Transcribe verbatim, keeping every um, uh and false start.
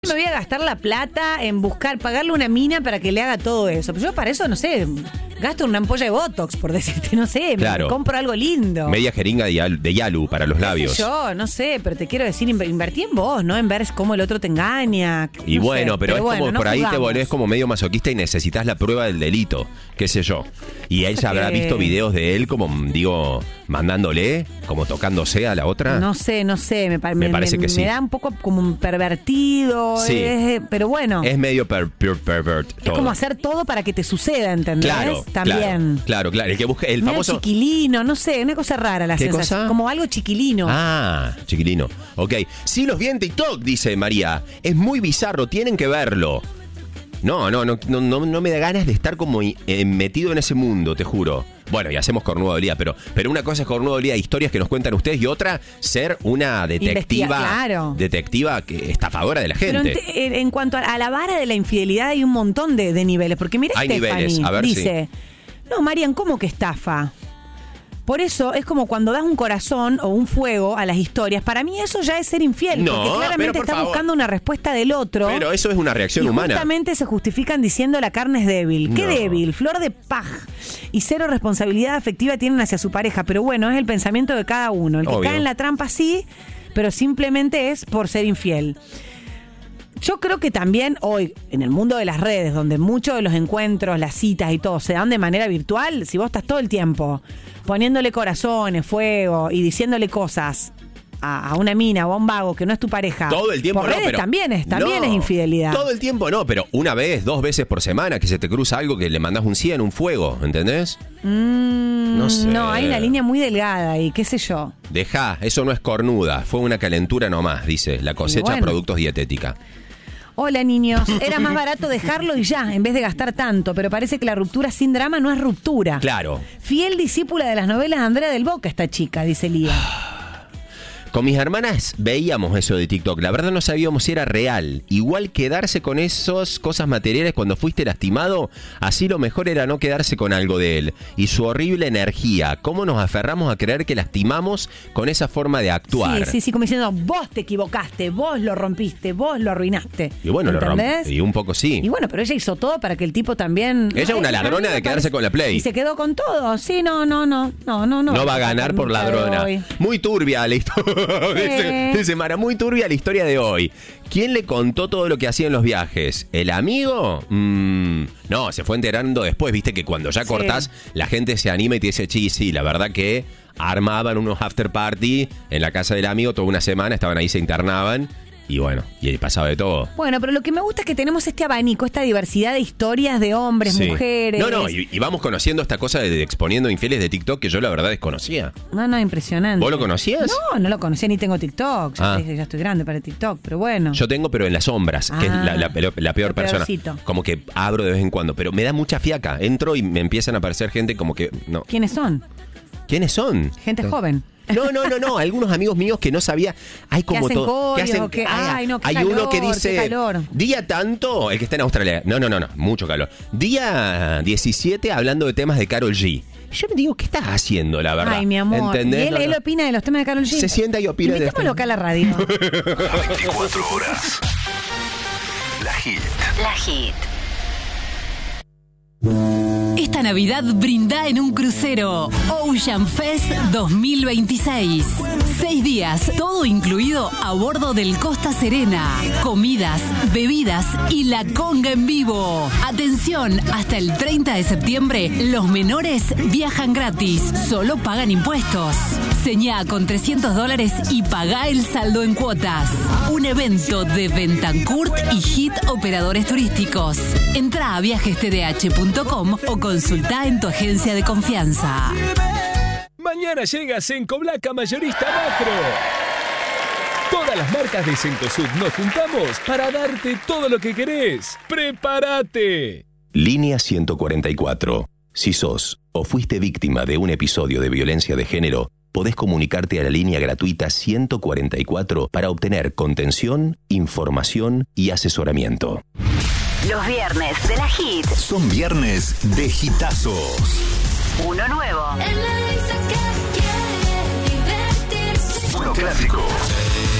Me voy a gastar la plata en buscar, pagarle una mina para que le haga todo eso. Pero yo para eso, no sé, gasto una ampolla de Botox, por decirte, no sé, Claro. me compro algo lindo. Media jeringa de, Yal- de Yalu para los ¿Qué labios. sé yo, no sé, pero te quiero decir, inver- invertí en vos, ¿no? En ver cómo el otro te engaña. Y no bueno, sé. pero, es bueno, como no por ahí te juzgamos. volvés como medio masoquista y necesitas la prueba del delito, qué sé yo. Y ella habrá que- visto videos de él como, digo, mandándole, como tocándose a la otra. No sé, no sé, me, pa- Me parece que me sí. da un poco como un pervertido, Sí. es- pero bueno, Es medio per, per- pervert es todo. como hacer todo para que te suceda, ¿entendés? Claro, También. claro, claro, claro. El que busca, el Medio famoso. chiquilino, no sé, una cosa rara la ¿Qué sensación. cosa? Como algo chiquilino. Ah, chiquilino. Ok. Sí, los vi en TikTok, dice María. Es muy bizarro, tienen que verlo. No, no, no, no, no, no me da ganas de estar como eh, metido en ese mundo, te juro. Bueno, y hacemos cornudo del día, pero, pero una cosa es cornudo del día, historias que nos cuentan ustedes, y otra, ser una detectiva, Investiga- claro. detectiva que estafadora de la Pero en, gente. te- en- en cuanto a, a la vara de la infidelidad hay un montón de, de niveles. Porque mira, Hay Stephanie niveles, a ver, dice, no, Marian, ¿cómo que estafa? Por eso es como cuando das un corazón o un fuego a las historias. Para mí eso ya es ser infiel. No, porque pero claramente por estás favor. buscando una respuesta del otro. Pero eso es una reacción y humana. justamente se justifican diciendo la carne es débil. ¿Qué No. débil? Flor de paj. Y cero responsabilidad afectiva tienen hacia su pareja. Pero bueno, es el pensamiento de cada uno. El que Obvio. cae en la trampa sí, pero simplemente es por ser infiel. Yo creo que también hoy, en el mundo de las redes, donde muchos de los encuentros, las citas y todo se dan de manera virtual, si vos estás todo el tiempo poniéndole corazones, fuego y diciéndole cosas a, a una mina o a un vago que no es tu pareja, Todo el tiempo por no, redes pero también es, también no, es infidelidad. Todo el tiempo no, pero una vez, dos veces por semana que se te cruza algo que le mandás un cien, un fuego, ¿entendés? Mm, No sé. No, hay una línea muy delgada y qué sé yo. Dejá, eso no es cornuda, fue una calentura nomás, dice, la cosecha bueno. productos dietética. Hola niños, era más barato dejarlo y ya, en vez de gastar tanto, pero parece que la ruptura sin drama no es ruptura. Claro. Fiel discípula de las novelas de Andrea del Boca esta chica, dice Lía. Con mis hermanas veíamos eso de TikTok, la verdad no sabíamos si era real. Igual quedarse con esas cosas materiales cuando fuiste lastimado, así lo mejor era no quedarse con algo de él. Y su horrible energía, cómo nos aferramos a creer que lastimamos con esa forma de actuar. Sí, sí, sí, como diciendo, vos te equivocaste, vos lo rompiste, vos lo arruinaste. Y bueno, lo ¿entendés? rompe. Y un poco sí. Y bueno, pero ella hizo todo para que el tipo también... Ella es una Ay, a mí ladrona me de quedarse parece- con la Play. Y se quedó con todo. Sí, no, no, no, no, no. No, No va a ganar por la ladrona. Muy turbia la historia. dice, dice Mara, muy turbia la historia de hoy. ¿Quién le contó todo lo que hacía en los viajes? ¿El amigo? Mm, no, se fue enterando después. Viste que cuando ya Sí. cortás, la gente se anima y te dice, sí, sí, la verdad que armaban unos after party en la casa del amigo toda una semana, estaban ahí, se internaban. Y bueno, y ahí pasaba de todo. Bueno, pero lo que me gusta es que tenemos este abanico, esta diversidad de historias de hombres, Sí. mujeres. No, no, y, y vamos conociendo esta cosa de, de exponiendo infieles de TikTok que yo la verdad desconocía. No, no, impresionante. ¿Vos lo conocías? No, no lo conocía ni tengo TikTok. Ya, Ah. te dije, ya estoy grande para TikTok, pero bueno. Yo tengo, pero en las sombras, que es Ah, la, la- la- la peor lo persona. peorcito. Como que abro de vez en cuando, pero me da mucha fiaca. Entro y me empiezan a aparecer gente como que, no. ¿Quiénes son? ¿Quiénes son? Gente joven. No, no, no, no. Algunos amigos míos que no sabía. Hay como hacen todo. corios o que- ay, no, qué hay uno calor, que qué dice. calor. Día tanto, el que está en Australia. No, no, no, no. Mucho calor. Día diecisiete hablando de temas de Karol G. Yo me digo, ¿qué estás haciendo, la verdad? Ay, mi amor. ¿Entendés? ¿Y él, No, él no. opina de los temas de Karol G? Se sienta y opina de Invitémoslo esto. acá a la radio. veinticuatro horas. La Hit. La Hit. Esta Navidad brinda en un crucero Ocean Fest dos mil veintiséis. Seis días, todo incluido a bordo del Costa Serena. Comidas, bebidas y la conga en vivo. Atención, hasta el treinta de septiembre, los menores viajan gratis. Solo pagan impuestos. Señá con trescientos dólares y pagá el saldo en cuotas. Un evento de Bentancourt y Hit Operadores Turísticos. Entrá a viajes t d h punto com o consultá en tu agencia de confianza. Mañana llega Senco Blaca Mayorista Macro. Todas las marcas de Cencosud nos juntamos para darte todo lo que querés. ¡Prepárate! Línea ciento cuarenta y cuatro. Si sos o fuiste víctima de un episodio de violencia de género, podés comunicarte a la línea gratuita ciento cuarenta y cuatro para obtener contención, información y asesoramiento. Los viernes de la Hit. Son viernes de hitazos. Uno nuevo. Uno clásico.